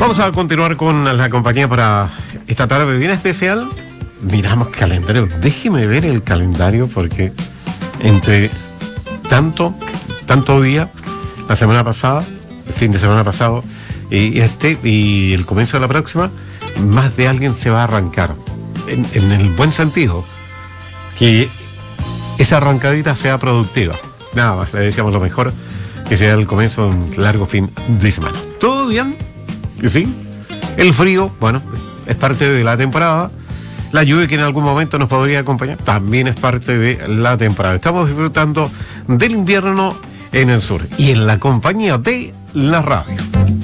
Vamos a continuar con la compañía para esta tarde bien especial. Miramos calendario. Déjeme ver el calendario porque entre tanto día, la semana pasada, el fin de semana pasado y el comienzo de la próxima, más de alguien se va a arrancar. En el buen sentido, que esa arrancadita sea productiva. Nada más, le deseamos lo mejor, que sea el comienzo de un largo fin de semana. ¿Todo bien? ¿Sí? El frío, bueno, es parte de la temporada. La lluvia que en algún momento nos podría acompañar también es parte de la temporada. Estamos disfrutando del invierno en el sur y en la compañía de la radio.